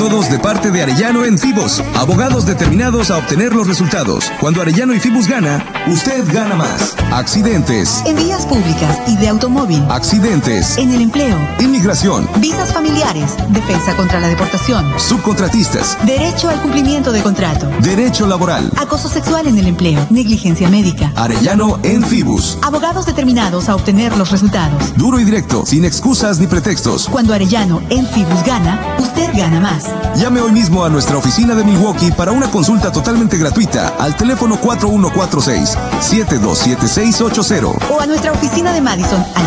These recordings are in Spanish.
Todos de parte de Arellano en Fibus, abogados determinados a obtener los resultados. Cuando Arellano y Fibus gana, usted gana más. Accidentes. En vías públicas y de automóvil. Accidentes. En el empleo. Inmigración. Visas familiares. Defensa contra la deportación. Subcontratistas. Derecho al cumplimiento de contrato. Derecho laboral. Acoso sexual en el empleo. Negligencia médica. Arellano en Fibus. Abogados determinados a obtener los resultados. Duro y directo, sin excusas ni pretextos. Cuando Arellano en Fibus gana, usted gana más. Llame hoy mismo a nuestra oficina de Milwaukee para una consulta totalmente gratuita al teléfono 4146-727680. O a nuestra oficina de Madison al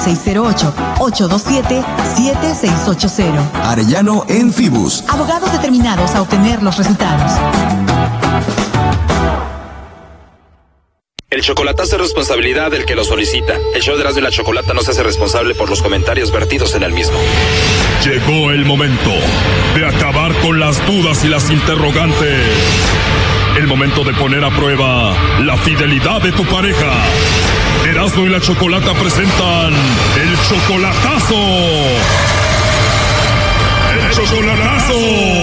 608-827-7680. Arellano en Fibus. Abogados determinados a obtener los resultados. El chocolatazo es responsabilidad del que lo solicita. El show de Erasmo y la Chocolata no se hace responsable por los comentarios vertidos en el mismo. Llegó el momento de acabar con las dudas y las interrogantes. El momento de poner a prueba la fidelidad de tu pareja. Erasmo y la Chocolata presentan el chocolatazo. ¡El chocolatazo!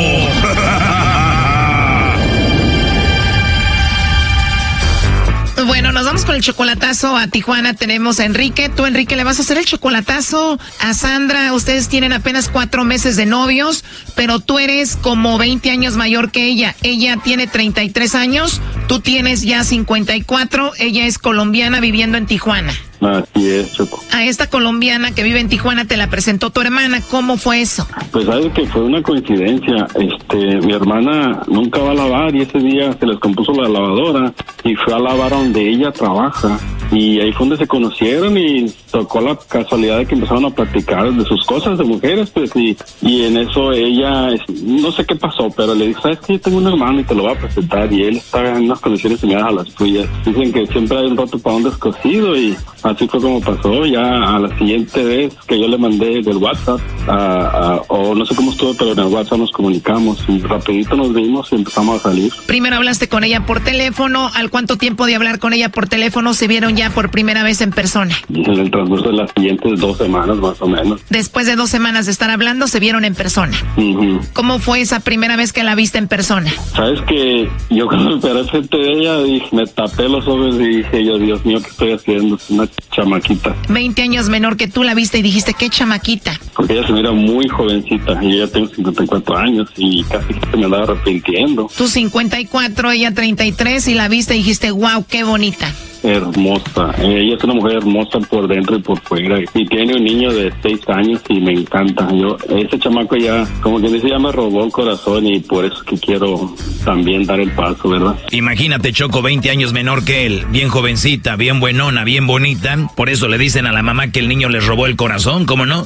Bueno, nos vamos con el chocolatazo a Tijuana. Tenemos a Enrique. Tú, Enrique, le vas a hacer el chocolatazo a Sandra. Ustedes tienen apenas 4 meses de novios, pero tú eres como 20 años mayor que ella. Ella tiene 33 años, tú tienes ya 54. Ella es colombiana viviendo en Tijuana. Así es, Choco. A esta colombiana que vive en Tijuana te la presentó tu hermana. ¿Cómo fue eso? Pues sabes que fue una coincidencia. Mi hermana nunca va a lavar y ese día se les compuso la lavadora y fue a lavar a donde ella trabaja. Y ahí fue donde se conocieron y tocó la casualidad de que empezaron a platicar de sus cosas de mujeres, pues, y en eso ella, no sé qué pasó, pero le dijo, ¿sabes qué? Yo tengo un hermano y te lo voy a presentar, y él está en unas condiciones similares a las tuyas. Dicen que siempre hay un rato para un descosido y así fue como pasó. Ya a la siguiente vez que yo le mandé del WhatsApp, o no sé cómo estuvo, pero en el WhatsApp nos comunicamos y rapidito nos vimos y empezamos a salir. Primero hablaste con ella por teléfono. ¿Al cuánto tiempo de hablar con ella por teléfono se vieron ya por primera vez en persona? En el transcurso de las siguientes 2 semanas más o menos. Después de 2 semanas de estar hablando, se vieron en persona. ¿Cómo fue esa primera vez que la viste en persona? Sabes que yo cuando me paré frente de ella, me tapé los ojos y dije yo, Dios mío, ¿qué estoy haciendo? Es una chamaquita. 20 años menor que tú la viste y dijiste, ¿qué chamaquita? Porque ella se mira muy jovencita y yo ya tengo 54 años y casi que me andaba arrepintiendo. Tú 54, ella 33 y la viste y dijiste, wow, qué bonita. Hermosa, ella es una mujer hermosa por dentro y por fuera y tiene un niño de 6 años y me encanta. Ese chamaco ya, como que dice, ya me robó el corazón y por eso que quiero también dar el paso, ¿verdad? Imagínate, Choco, 20 años menor que él, bien jovencita, bien buenona, bien bonita, por eso le dicen a la mamá que el niño les robó el corazón, ¿cómo no?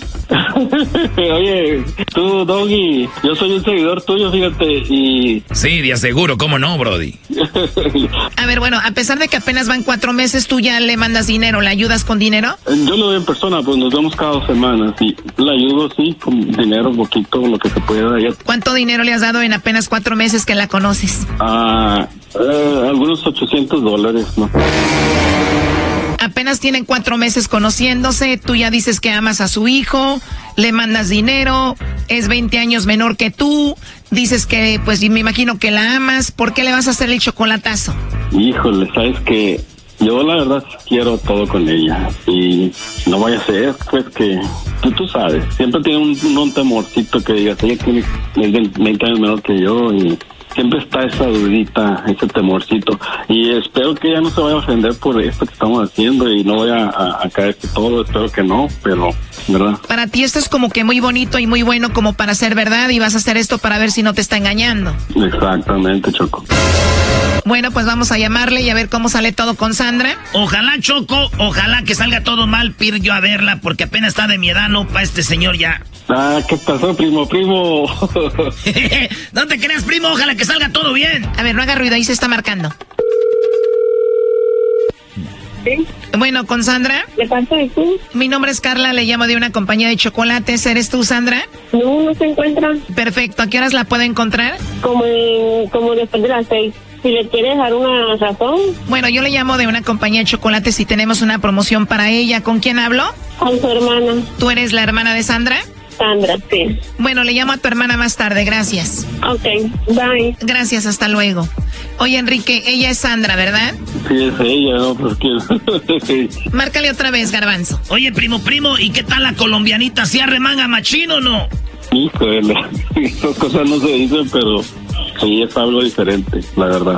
Oye, tú, Doggy, yo soy un seguidor tuyo, fíjate, y... Sí, de aseguro, ¿cómo no, brody? A ver, bueno, a pesar de que apenas van 4 meses, ¿tú ya le mandas dinero? ¿Le ayudas con dinero? Yo lo doy en persona, pues nos vemos cada 2 semanas y le ayudo, sí, con dinero, poquito, lo que se pueda. ¿Cuánto dinero le has dado en apenas 4 meses que la conoces? Algunos $800, ¿no? Apenas tienen 4 meses conociéndose, tú ya dices que amas a su hijo, le mandas dinero, es 20 años menor que tú, dices que, pues me imagino que la amas, ¿por qué le vas a hacer el chocolatazo? Híjole, sabes que yo la verdad quiero todo con ella y no vaya a ser, pues que tú sabes, siempre tiene un temorcito que digas, ella tiene 20 años menor que yo y... siempre está esa dudita, ese temorcito. Y espero que ella no se vaya a ofender por esto que estamos haciendo y no vaya a caer todo. Espero que no, pero, ¿verdad? Para ti esto es como que muy bonito y muy bueno como para ser verdad y vas a hacer esto para ver si no te está engañando. Exactamente, Choco. Bueno, pues vamos a llamarle y a ver cómo sale todo con Sandra. Ojalá, Choco, ojalá que salga todo mal, ir yo a verla, porque apenas está de mi edad, no para este señor ya. ¿Qué pasó, primo? No te creas, primo, ojalá que salga todo bien. A ver, no haga ruido, ahí se está marcando. ¿Sí? Bueno, ¿con Sandra? ¿De parte de tú? Mi nombre es Carla, le llamo de una compañía de chocolates. ¿Eres tú, Sandra? No se encuentra. Perfecto, ¿a qué horas la puedo encontrar? Como después de las 6. Si le quieres dar una razón. Bueno, yo le llamo de una compañía de chocolates y tenemos una promoción para ella. ¿Con quién hablo? Con su hermana. ¿Tú eres la hermana de Sandra? Sandra, sí. Bueno, le llamo a tu hermana más tarde, gracias. Ok, bye. Gracias, hasta luego. Oye, Enrique, ella es Sandra, ¿verdad? Sí, es ella, ¿no? Porque... Márcale otra vez, Garbanzo. Oye, primo, ¿y qué tal la colombianita? ¿Sí arremanga machín o no? Híjole, esas cosas no se dicen, pero sí es algo diferente, la verdad.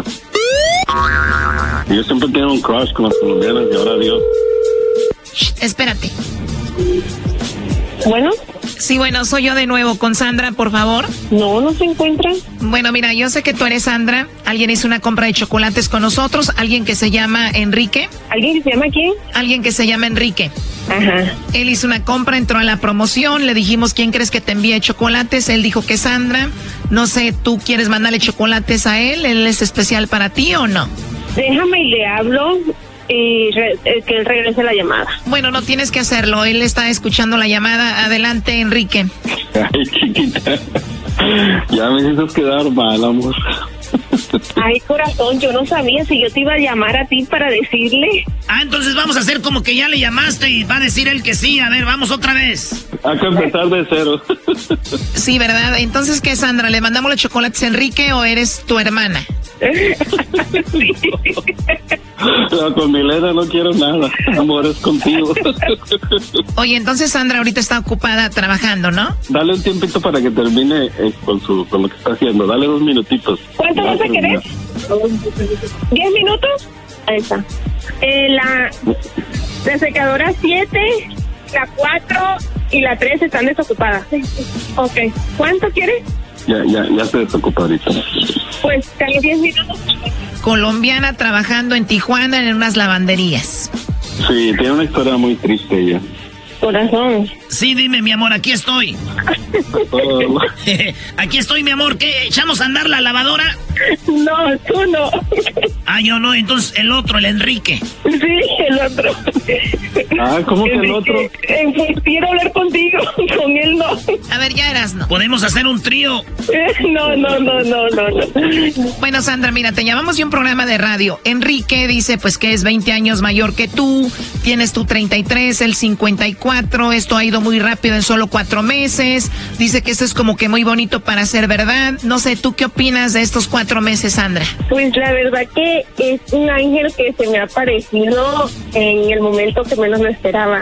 Yo siempre tengo un crush con las colombianas y ahora Dios. Shh, espérate. Bueno. Sí, bueno, soy yo de nuevo. ¿Con Sandra, por favor? No se encuentra. Bueno, mira, yo sé que tú eres Sandra. Alguien hizo una compra de chocolates con nosotros. Alguien que se llama Enrique. ¿Alguien que se llama quién? Alguien que se llama Enrique. Ajá. Él hizo una compra, entró a la promoción. Le dijimos, ¿quién crees que te envíe chocolates? Él dijo que Sandra. No sé, ¿tú quieres mandarle chocolates a él? ¿Él es especial para ti o no? Déjame y le hablo y que él regrese la llamada. Bueno, no tienes que hacerlo. Él está escuchando la llamada. Adelante, Enrique. Ay, chiquita. Ya me hiciste quedar mal, amor. Ay, corazón, yo no sabía si yo te iba a llamar a ti para decirle. Ah, entonces vamos a hacer como que ya le llamaste y va a decir él que sí. A ver, vamos otra vez. Hay que empezar de cero. Sí, ¿verdad? Entonces, ¿qué, Sandra? ¿Le mandamos los chocolates a Enrique o eres tu hermana? Sí. No, con Milena no quiero nada. Amor, es contigo. Oye, entonces Sandra ahorita está ocupada trabajando, ¿no? Dale un tiempito para que termine con lo que está haciendo. Dale 2 minutitos. ¿Cuánto vas a querer? 10 minutos. Ahí está. La secadora 7, la 4 y la 3 están desocupadas. Ok. ¿Cuánto quieres? Ya se desocupa ahorita. Pues, dale 10 minutos. Colombiana trabajando en Tijuana en unas lavanderías. Sí, tiene una historia muy triste ella. Corazón. Sí, dime, mi amor, aquí estoy. Aquí estoy, mi amor. ¿Qué? ¿Echamos a andar la lavadora? No, tú no. Ah, yo no, entonces el otro, el Enrique. Sí, el otro. Ah, ¿cómo que el otro? Quiero hablar contigo, con él no. A ver, ya eras, ¿no? Podemos hacer un trío. No. Bueno, Sandra, mira, te llamamos de un programa de radio. Enrique dice, pues, que es 20 años mayor que tú. Tienes tú 33, él 54. Esto ha ido muy rápido en solo 4 meses. Dice que esto es como que muy bonito para ser verdad. No sé, ¿tú qué opinas de estos 4 meses, Sandra? Pues la verdad que es un ángel que se me ha aparecido en el momento que menos lo esperaba.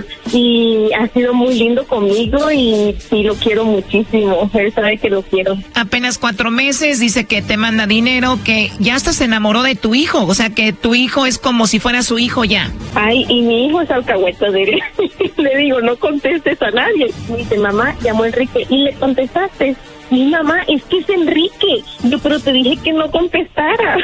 Y ha sido muy lindo conmigo y lo quiero muchísimo. Él sabe que lo quiero. Apenas 4 meses, dice que te manda dinero, que ya hasta se enamoró de tu hijo. O sea, que tu hijo es como si fuera su hijo ya. Ay, y mi hijo es alcahueta de él. Le digo, no contestes a nadie. Me dice, mamá, llamó Enrique. Y le contestaste. Mi mamá, es que es Enrique. Yo, pero te dije que no contestara.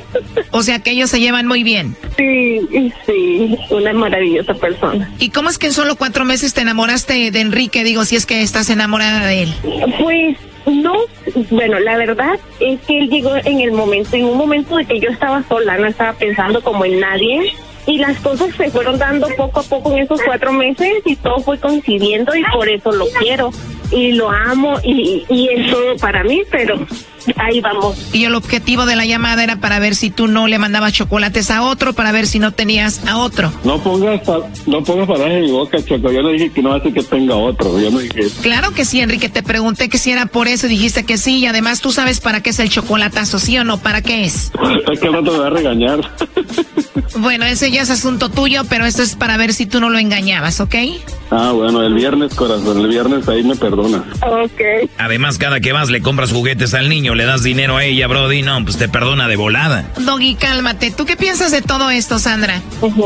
O sea, que ellos se llevan muy bien. Sí, una maravillosa persona. ¿Y cómo es que en solo 4 meses te enamoraste de Enrique? Digo, si es que estás enamorada de él. Pues no, bueno, la verdad es que él llegó en un momento de que yo estaba sola, no estaba pensando como en nadie. Y las cosas se fueron dando poco a poco en esos 4 meses y todo fue coincidiendo y por eso lo quiero y lo amo y es todo para mí, pero ahí vamos. Y el objetivo de la llamada era para ver si tú no le mandabas chocolates a otro, para ver si no tenías a otro. No pongas palabras en mi boca, Choco. Yo no dije que no hace que tenga otro. Yo no dije eso. Claro que sí, Enrique. Te pregunté que si era por eso y dijiste que sí. Y además tú sabes para qué es el chocolatazo, ¿sí o no? ¿Para qué es? Es que no te voy a regañar. Bueno, ese ya es asunto tuyo, pero esto es para ver si tú no lo engañabas, ¿ok? Ah, bueno, el viernes, corazón. El viernes ahí me perdonas. Ok. Además, cada que vas le compras juguetes al niño, le das dinero a ella, brody, no, pues te perdona de volada. Doggy, cálmate. ¿Tú qué piensas de todo esto, Sandra?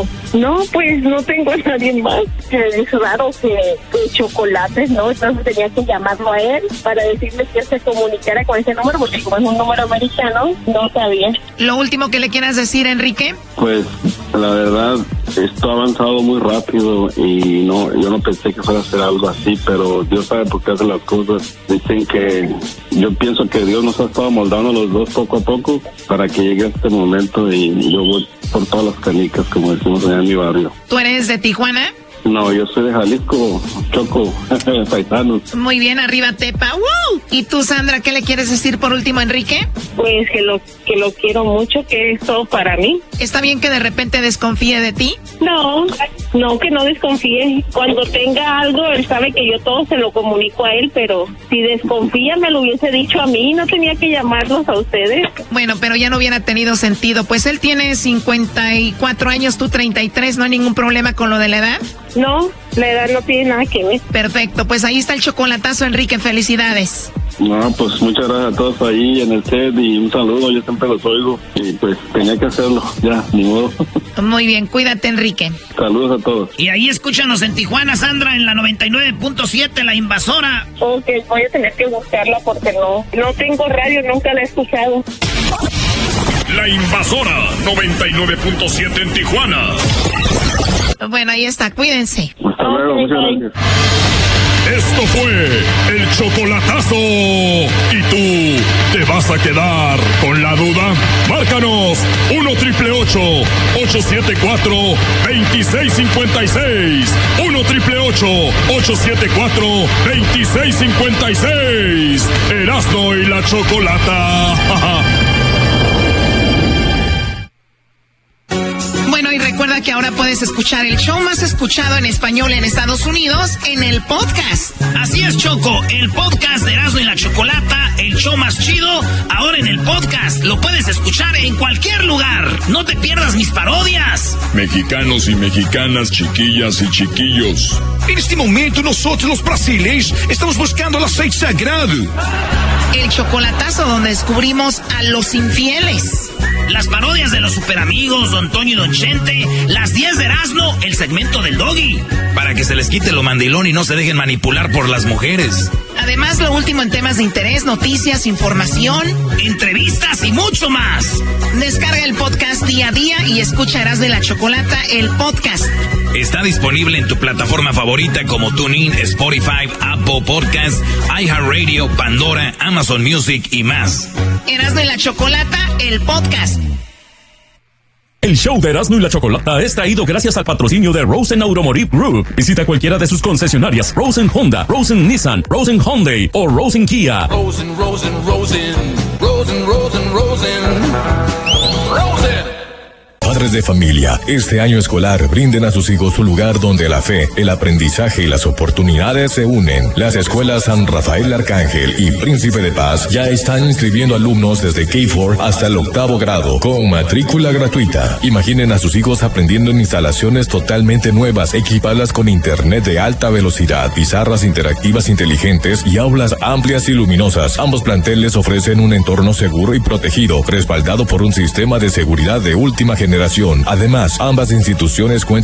No, pues no tengo a nadie más. Es raro que chocolates, ¿no? Entonces tenía que llamarlo a él para decirle que se comunicara con ese número, porque como es un número americano, no sabía. ¿Lo último que le quieras decir, Enrique? Pues, la verdad, esto ha avanzado muy rápido y yo no pensé que fuera a ser algo así, pero Dios sabe por qué hace las cosas. Dicen que yo pienso que Dios nos ha estado moldando los dos poco a poco para que llegue a este momento y yo voy por todas las canicas, como decimos allá en mi barrio. ¿Tú eres de Tijuana? No, yo soy de Jalisco, Choco, paisanos. Muy bien, arriba Tepa. ¡Woo! ¿Y tú, Sandra, qué le quieres decir por último a Enrique? Pues que lo quiero mucho, que es todo para mí. ¿Está bien que de repente desconfíe de ti? No, No, que no desconfíe. Cuando tenga algo, él sabe que yo todo se lo comunico a él, pero si desconfía me lo hubiese dicho a mí, no tenía que llamarlos a ustedes. Bueno, pero ya no hubiera tenido sentido. Pues él tiene 54 años, tú 33, ¿no hay ningún problema con lo de la edad? No, la edad no tiene nada que ver. Perfecto, pues ahí está el chocolatazo, Enrique, felicidades. No, pues muchas gracias a todos ahí en el set y un saludo, yo siempre los oigo y pues tenía que hacerlo, ya, ni modo. Muy bien, cuídate, Enrique. Saludos a todos. Y ahí escúchanos en Tijuana, Sandra, en la 99.7, La Invasora. Ok, voy a tener que buscarla porque no tengo radio, nunca la he escuchado. La Invasora 99.7 en Tijuana. Bueno, ahí está, cuídense. Hasta luego, muchas gracias. Esto fue el chocolatazo. ¿Y tú te vas a quedar con la duda? Márcanos 1-888-874-2656. 1-888-874-2656. Erasmo y la Chocolata. Bueno, y recuerda que ahora puedes escuchar el show más escuchado en español en Estados Unidos en el podcast. Así es, Choco, el podcast de Erasmo y la Chocolata, el show más chido, ahora en el podcast. Lo puedes escuchar en cualquier lugar. No te pierdas mis parodias. Mexicanos y mexicanas, chiquillas y chiquillos. En este momento nosotros los brasileños estamos buscando el aceite sagrado. El chocolatazo donde descubrimos a los infieles. Las parodias de los superamigos, Don Toño y Don Chente, las 10 de Erasmo, el segmento del Doggy. Para que se les quite lo mandilón y no se dejen manipular por las mujeres. Además, lo último en temas de interés, noticias, información, entrevistas y mucho más. Descarga el podcast día a día y escucha Erasmo y la Chocolata, el podcast. Está disponible en tu plataforma favorita como TuneIn, Spotify, Apple Podcasts, iHeartRadio, Pandora, Amazon Music y más. Erasmo y la Chocolata, el podcast. El show de Erasmo y la Chocolata es traído gracias al patrocinio de Rosen Automotive Group. Visita cualquiera de sus concesionarias Rosen Honda, Rosen Nissan, Rosen Hyundai o Rosen Kia. Rosen. Padres de familia, este año escolar brinden a sus hijos un lugar donde la fe, el aprendizaje y las oportunidades se unen. Las escuelas San Rafael Arcángel y Príncipe de Paz ya están inscribiendo alumnos desde K4 hasta el 8º grado con matrícula gratuita. Imaginen a sus hijos aprendiendo en instalaciones totalmente nuevas, equipadas con internet de alta velocidad, pizarras interactivas inteligentes y aulas amplias y luminosas. Ambos planteles ofrecen un entorno seguro y protegido, respaldado por un sistema de seguridad de última generación. Además, ambas instituciones cuentan